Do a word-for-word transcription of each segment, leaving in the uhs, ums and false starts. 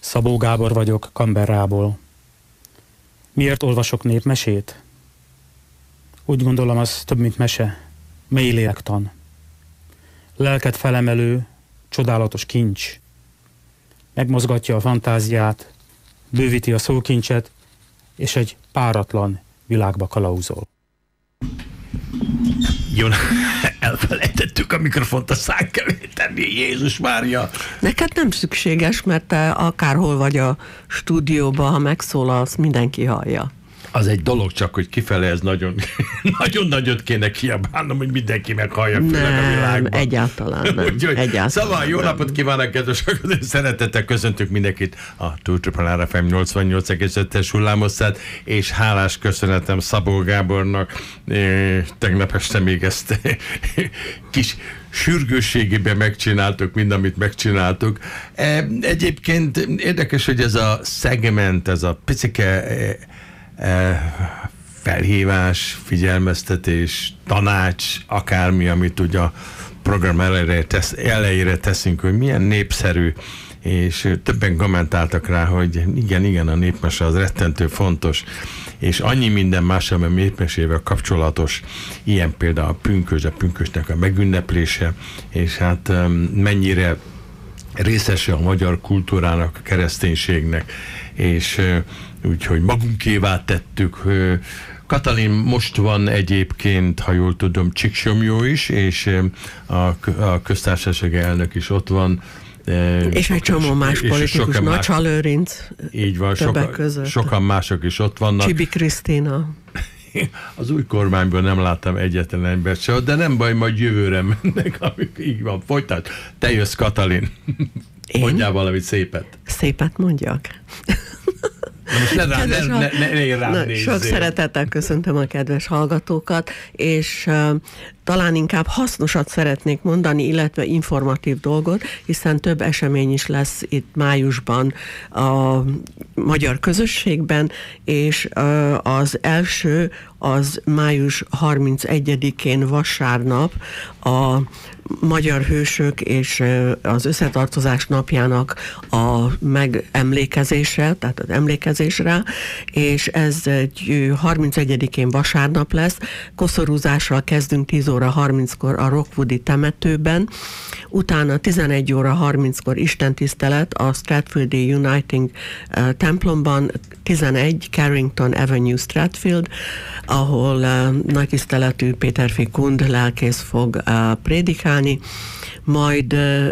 Szabó Gábor vagyok, Canberrából. Miért olvasok népmesét? Úgy gondolom, az több, mint mese. Mély lélektan. Lelket felemelő, csodálatos kincs. Megmozgatja a fantáziát, bővíti a szókincset, és egy páratlan világba kalauzol. Jó, elfelejtettük a mikrofont a szánk elé tenni, Jézus Mária! Neked nem szükséges, mert te akárhol vagy a stúdióban, ha megszólalsz, mindenki hallja. Az egy dolog csak, hogy kifele ez nagyon, nagyon nagyot kéne kiabálnom, hogy mindenki meghallja, főleg a világban. Nem, egyáltalán nem. Úgyhogy, egyáltalán szóval jó nem. napot kívánok, kedves hallgatók! Szeretettel köszöntünk mindenkit a Two Triple R F M nyolcvannyolc egész öt-es hullámosszát, és hálás köszönetem Szabó Gábornak. Tegnap este még ezt kis sürgősségében megcsináltuk, mind, amit megcsináltuk. Egyébként érdekes, hogy ez a szegment, ez a picike felhívás, figyelmeztetés, tanács, akármi, amit ugye a program elejére, tesz, elejére teszünk, hogy milyen népszerű, és többen kommentáltak rá, hogy igen, igen, a népmese az rettentő fontos, és annyi minden más, ami a népmesével kapcsolatos, ilyen például a pünkösd, a pünkösdnek a megünneplése, és hát mennyire részese a magyar kultúrának, a kereszténységnek, és úgyhogy magunkévá tettük. Katalin most van egyébként, ha jól tudom, Csíksomlyó is, és a, a köztársaság elnök is ott van. És egy csomó más politikus, Nacsa Lőrinc, így van, többek soka, között. Sokan mások is ott vannak. Csibi Krisztina. Az új kormányban nem láttam egyetlen embert se, de nem baj, majd jövőre mennek, amik így van. Folytasd, te jössz, Katalin. Én? Mondjál valamit szépet. Szépet mondjak? Na most ne rám, ne, ne, ne, ne rám Na, sok szeretettel köszöntöm a kedves hallgatókat, és uh, talán inkább hasznosat szeretnék mondani, illetve informatív dolgot, hiszen több esemény is lesz itt májusban a magyar közösségben, és uh, az első az május harmincegyedikén vasárnap a Magyar Hősök és az Összetartozás napjának a megemlékezésre, tehát az emlékezésre, és ez egy harmincegyedikén vasárnap lesz. Koszorúzással kezdünk tíz óra harminckor a Rockwoodi temetőben, utána tizenegy óra harminckor istentisztelet a Stratfieldi Uniting uh, templomban, tizenegy Carrington Avenue, Stratfield, ahol uh, nagy tiszteletű Péterfi Kund lelkész fog uh, prédikálni, majd uh,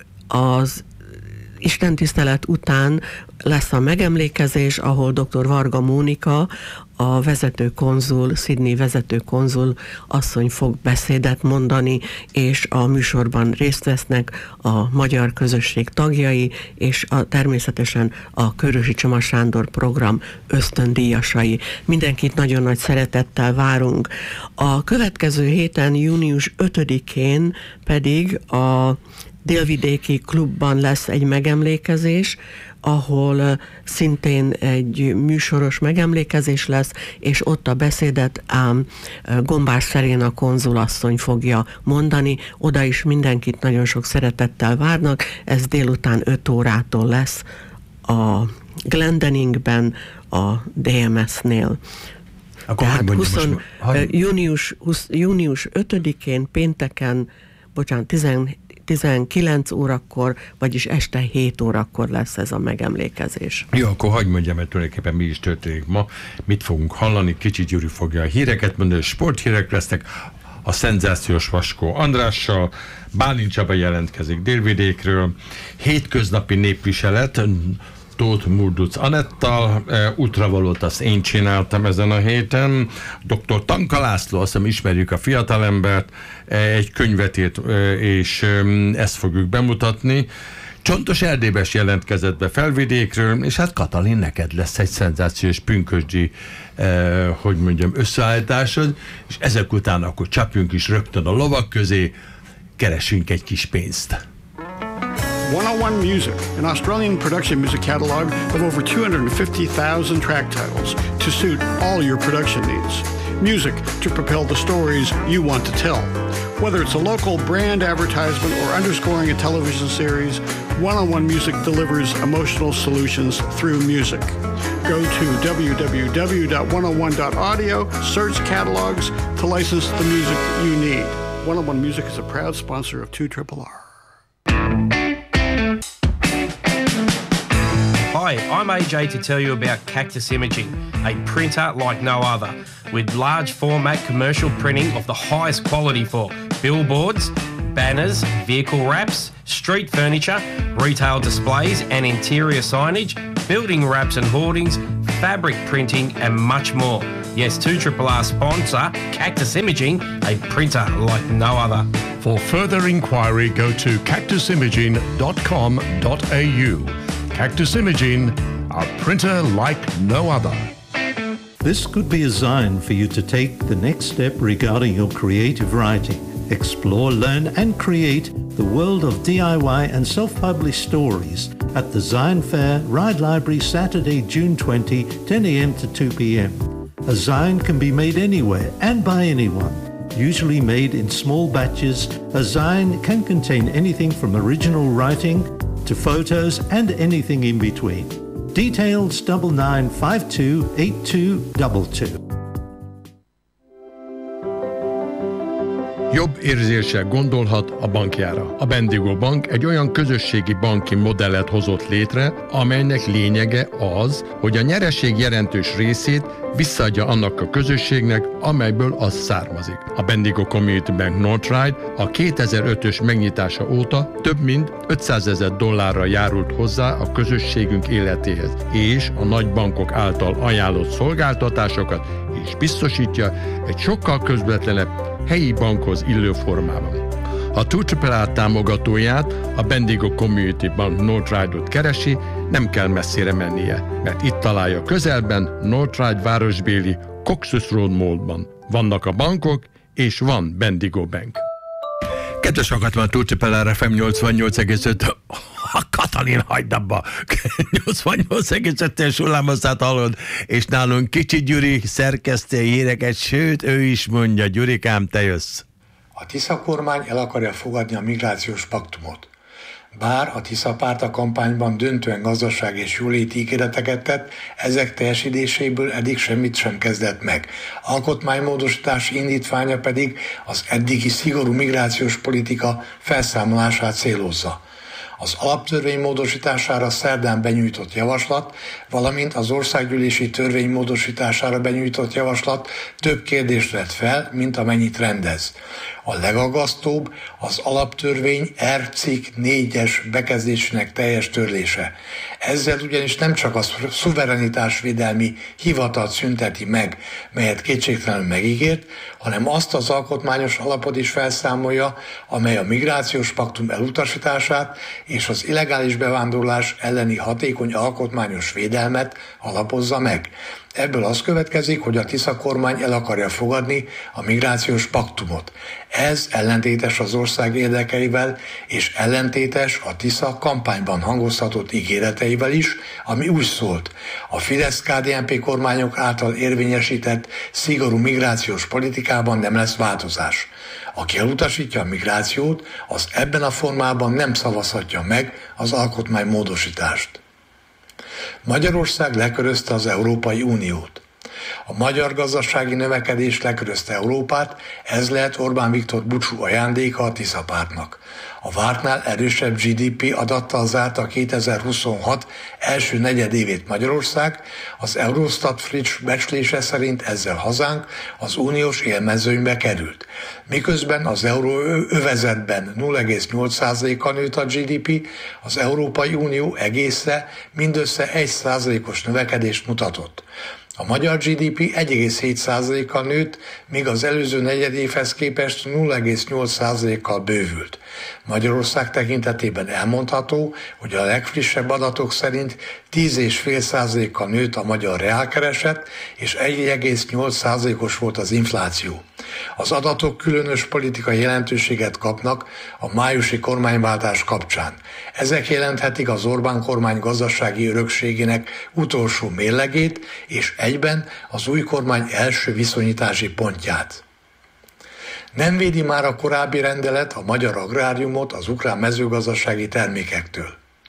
az istentisztelet után lesz a megemlékezés, ahol dr. Varga Mónika, a vezető konzul, Sydney vezető konzul asszony fog beszédet mondani, és a műsorban részt vesznek a magyar közösség tagjai, és a, természetesen a Körösi Csoma Sándor program ösztöndíjasai. Mindenkit nagyon nagy szeretettel várunk. A következő héten, június ötödikén pedig a Délvidéki Klubban lesz egy megemlékezés, ahol szintén egy műsoros megemlékezés lesz, és ott a beszédet ám Gombás Szeréna konzulasszony fogja mondani. Oda is mindenkit nagyon sok szeretettel várnak. Ez délután öt órától lesz a Glendeningben, a dé em es-nél. Akkor Tehát hogy húsz, most, hogy... június, húsz, június ötödikén, pénteken, bocsánat, tizenkilenc órakor, vagyis este hét órakor lesz ez a megemlékezés. Jó, akkor hagyd mondjam, mert tulajdonképpen mi is történik ma. Mit fogunk hallani? Kicsit Gyuri fogja a híreket mondani, sporthírek lesznek, a szenzációs Vaskó Andrással, Bálint Csaba jelentkezik Délvidékről, hétköznapi népviselet, Tóth Murduc Anettal, e, útravalót azt én csináltam ezen a héten, doktor Tanka László, azt hiszem ismerjük a fiatalembert, e, egy könyvet írt, e, és e, ezt fogjuk bemutatni. Csontos Erdélybes jelentkezett be Felvidékről, és hát Katalin, neked lesz egy szenzációs pünkösdi, e, hogy mondjam, összeállításod, és ezek után akkor csapjunk is rögtön a lovak közé, keresünk egy kis pénzt. one oh one Music, an Australian production music catalog of over two hundred fifty thousand track titles to suit all your production needs. Music to propel the stories you want to tell. Whether it's a local brand advertisement or underscoring a television series, One-on-One Music delivers emotional solutions through music. Go to w w w dot one oh one dot audio, search catalogs to license the music you need. One-on-One Music is a proud sponsor of two R R R. Hi, I'm A J to tell you about Cactus Imaging, a printer like no other, with large format commercial printing of the highest quality for billboards, banners, vehicle wraps, street furniture, retail displays and interior signage, building wraps and hoardings, fabric printing and much more. Yes, two R R R sponsor Cactus Imaging, a printer like no other. For further inquiry, go to cactus imaging dot com dot a u. Cactus Imaging, a printer like no other. This could be a sign for you to take the next step regarding your creative writing. Explore, learn and create the world of D I Y and self-published stories at the Zion Fair, Ride Library, Saturday, June twentieth, ten a m to two p m A Zion can be made anywhere and by anyone. Usually made in small batches, a Zion can contain anything from original writing to photos and anything in between. Details double nine five two eight two two two. Jobb érzéssel gondolhat a bankjára. A Bendigo Bank egy olyan közösségi banki modellet hozott létre, amelynek lényege az, hogy a nyereség jelentős részét visszaadja annak a közösségnek, amelyből az származik. A Bendigo Community Bank Northride a kétezer-ötös megnyitása óta több mint ötszázezer dollárra járult hozzá a közösségünk életéhez, és a nagy bankok által ajánlott szolgáltatásokat is biztosítja egy sokkal közvetlenebb helyi bankhoz illő formában. Ha two R R R támogatóját, a Bendigo Community Bank Northride-ot keresi, nem kell messzire mennie, mert itt találja közelben Northride városbéli Coxus Road Mallban. Vannak a bankok, és van Bendigo Bank. Kedves hallgatom, a two R R R ef em nyolcvannyolc egész öt. A Katalin, hagyd abba! nyolcvannyolc egész öt-es hullámoszát hallod, és nálunk Kicsi Gyuri szerkesztő híreket, sőt, ő is mondja, Gyurikám, te jössz. A Tisza kormány el akarja fogadni a migrációs paktumot. Bár a Tisza párt a kampányban döntően gazdaság és jóléti ígéreteket tett, ezek teljesítéséből eddig semmit sem kezdett meg. Alkotmánymódosítási indítványa pedig az eddigi szigorú migrációs politika felszámolását célozza. Az alaptörvény módosítására szerdán benyújtott javaslat, valamint az országgyűlési törvény módosítására benyújtott javaslat több kérdést vett fel, mint amennyit rendez. A legaggasztóbb az alaptörvény R cikk négyes bekezdésének teljes törlése. Ezzel ugyanis nem csak a szuverenitásvédelmi hivatalt szünteti meg, melyet kétségtelenül megígért, hanem azt az alkotmányos alapot is felszámolja, amely a migrációs paktum elutasítását és az illegális bevándorlás elleni hatékony alkotmányos védelmet alapozza meg. Ebből az következik, hogy a Tisza kormány el akarja fogadni a migrációs paktumot. Ez ellentétes az ország érdekeivel, és ellentétes a Tisza kampányban hangoztatott ígéreteivel is, ami úgy szólt: a Fidesz-ká dé en pé kormányok által érvényesített szigorú migrációs politikában nem lesz változás. Aki elutasítja a migrációt, az ebben a formában nem szavazhatja meg az alkotmánymódosítást. Magyarország lekörözte az Európai Uniót. A magyar gazdasági növekedés lekörözte Európát, ez lehet Orbán Viktor búcsú ajándéka a Tisza pártnak. A vártnál erősebb gé dé pé adattal zárta kétezer-huszonhat első negyedévét Magyarország, az Eurostat friss becslése szerint ezzel hazánk az uniós élmezőnybe került. Miközben az euróövezetben nulla egész nyolc százalékkal nőtt a gé dé pé, az Európai Unió egésze mindössze egy százalékos növekedést mutatott. A magyar gé dé pé egy egész hét százalékkal nőtt, míg az előző negyedévhez képest nulla egész nyolc százalékkal bővült. Magyarország tekintetében elmondható, hogy a legfrissebb adatok szerint tíz egész öt százalékkal nőtt a magyar reálkereset, és egy egész nyolc százalékos volt az infláció. Az adatok különös politikai jelentőséget kapnak a májusi kormányváltás kapcsán. Ezek jelenthetik az Orbán kormány gazdasági örökségének utolsó mérlegét, és egyben az új kormány első viszonyítási pontját. Nem védi már a korábbi rendelet a magyar agráriumot az ukrán mezőgazdasági termékektől.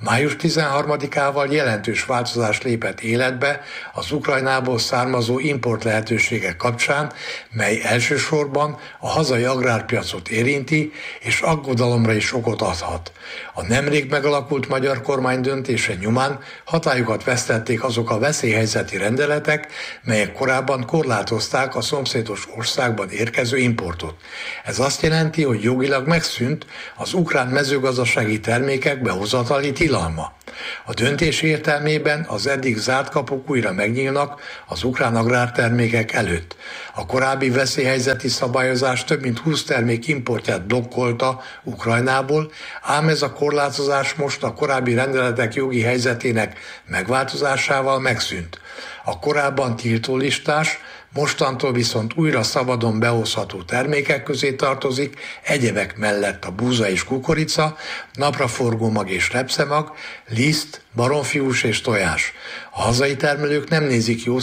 május tizenharmadikával jelentős változás lépett életbe az Ukrajnából származó import lehetőségek kapcsán, mely elsősorban a hazai agrárpiacot érinti, és aggodalomra is okot adhat. A nemrég megalakult magyar kormány döntése nyomán hatályukat vesztették azok a veszélyhelyzeti rendeletek, melyek korábban korlátozták a szomszédos országban érkező importot. Ez azt jelenti, hogy jogilag megszűnt az ukrán mezőgazdasági termékek behozatali tilalma. A döntés értelmében az eddig zárt kapuk újra megnyílnak az ukrán agrártermékek előtt. A korábbi veszélyhelyzeti szabályozás több mint húsz termék importját blokkolta Ukrajnából, ám ez a korlátozás most a korábbi rendeletek jogi helyzetének megváltozásával megszűnt. A korábban tiltólistás, mostantól viszont újra szabadon behozható termékek közé tartozik, egyebek mellett a búza és kukorica, napraforgó mag és repszemag, liszt, baromfiús és tojás. A hazai termelők nem nézik jó